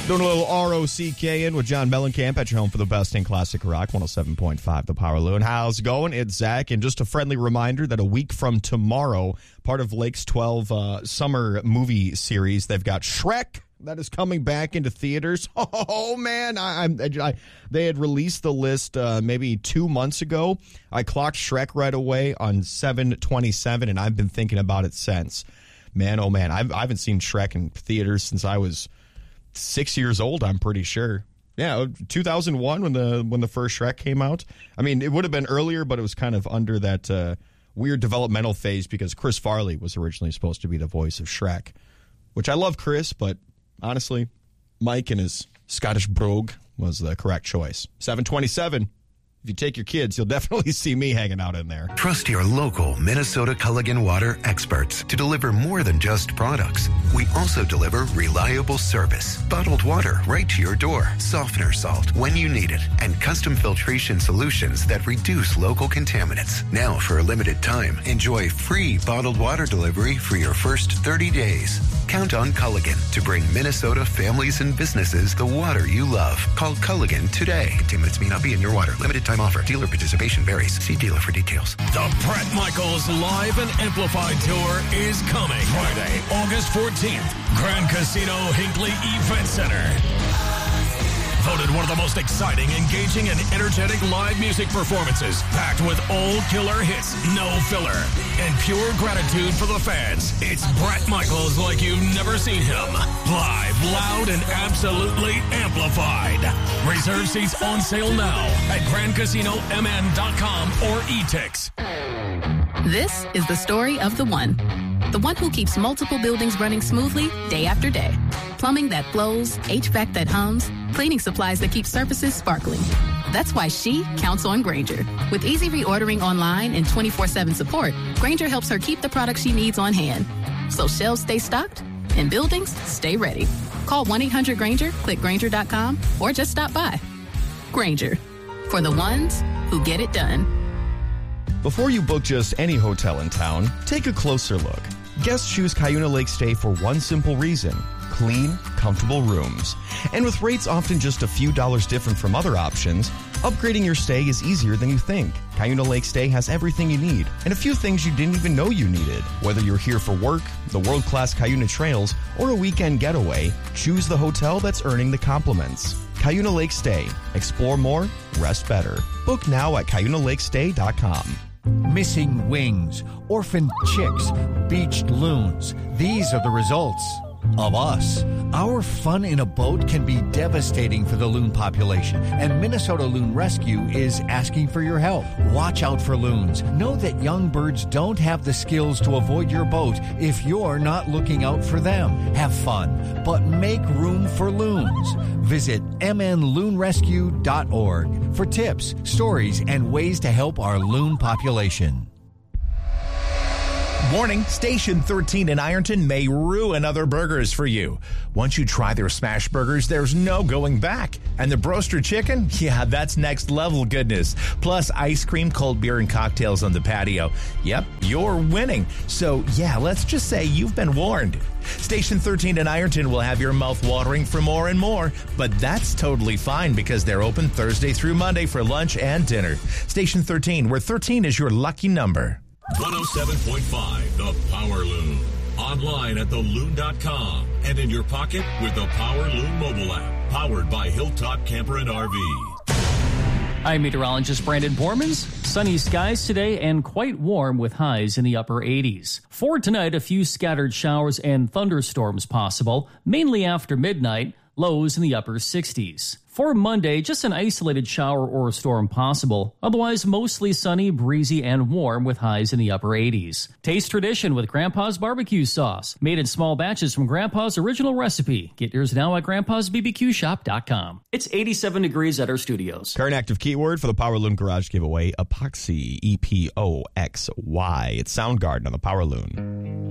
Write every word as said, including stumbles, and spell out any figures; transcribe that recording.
Doing a little R O C K in with John Mellencamp at your home for the best in classic rock, one oh seven point five The Power Loon. How's it going? It's Zach, and just a friendly reminder that a week from tomorrow, part of Lake's twelve uh, summer movie series, they've got Shrek that is coming back into theaters. Oh, man, I, I, I they had released the list uh, maybe two months ago. I clocked Shrek right away on seven twenty-seven, and I've been thinking about it since. Man, oh, man, I've, I haven't seen Shrek in theaters since I was six years old, I'm pretty sure. Yeah, two thousand one when the when the first Shrek came out. I mean, it would have been earlier, but it was kind of under that uh, weird developmental phase because Chris Farley was originally supposed to be the voice of Shrek, which I love Chris, but honestly, Mike and his Scottish brogue was the correct choice. seven twenty-seven. If you take your kids, you'll definitely see me hanging out in there. Trust your local Minnesota Culligan Water experts to deliver more than just products. We also deliver reliable service, bottled water right to your door, softener salt when you need it, and custom filtration solutions that reduce local contaminants. Now, for a limited time, enjoy free bottled water delivery for your first thirty days. Count on Culligan to bring Minnesota families and businesses the water you love. Call Culligan today. Contaminants may not be in your water. Limited time offer. Dealer participation varies. See dealer for details. The Bret Michaels Live and Amplified Tour is coming Friday, August fourteenth. Grand Casino Hinckley Event Center. Voted one of the most exciting, engaging, and energetic live music performances, packed with all killer hits, no filler, and pure gratitude for the fans. It's Bret Michaels like you've never seen him. Live, loud, and absolutely amplified. Reserve seats on sale now at grand casino m n dot com or e-tix. This is the story of the one. The one who keeps multiple buildings running smoothly day after day. Plumbing that flows, H V A C that hums, cleaning supplies that keep surfaces sparkling. That's why she counts on Grainger. With easy reordering online and twenty-four seven support, Grainger helps her keep the products she needs on hand. So shelves stay stocked and buildings stay ready. Call one eight hundred Grainger, click Grainger dot com, or just stop by. Grainger, for the ones who get it done. Before you book just any hotel in town, take a closer look. Guests choose Cuyuna Lake Stay for one simple reason: clean, comfortable rooms. And with rates often just a few dollars different from other options, upgrading your stay is easier than you think. Cuyuna Lake Stay has everything you need, and a few things you didn't even know you needed. Whether you're here for work, the world-class Cuyuna Trails, or a weekend getaway, choose the hotel that's earning the compliments. Cuyuna Lake Stay. Explore more, rest better. Book now at cuyuna lake stay dot com. Missing wings, orphaned chicks, beached loons. These are the results of us. Our fun in a boat can be devastating for the loon population, and Minnesota Loon Rescue is asking for your help. Watch out for loons. Know that young birds don't have the skills to avoid your boat if you're not looking out for them. Have fun, but make room for loons. Visit m n loon rescue dot org for tips, stories, and ways to help our loon population. Warning, Station thirteen in Ironton may ruin other burgers for you. Once you try their smash burgers, there's no going back. And the Broaster Chicken? Yeah, that's next level goodness. Plus ice cream, cold beer, and cocktails on the patio. Yep, you're winning. So yeah, let's just say you've been warned. Station thirteen in Ironton will have your mouth watering for more and more, but that's totally fine because they're open Thursday through Monday for lunch and dinner. Station thirteen, where thirteen is your lucky number. one oh seven point five The Power Loon. Online at the loon dot com and in your pocket with the Power Loon mobile app. Powered by Hilltop Camper and R V. I'm meteorologist Brandon Bormans. Sunny skies today and quite warm with highs in the upper eighties. For tonight, a few scattered showers and thunderstorms possible, mainly after midnight, lows in the upper sixties. For Monday, just an isolated shower or storm possible. Otherwise, mostly sunny, breezy, and warm with highs in the upper eighties. Taste tradition with Grandpa's barbecue sauce. Made in small batches from Grandpa's original recipe. Get yours now at grandpas b b q shop dot com. It's eighty-seven degrees at our studios. Current active keyword for the Power Loon Garage giveaway, epoxy, E P O X Y. It's Soundgarden on the Power Loon.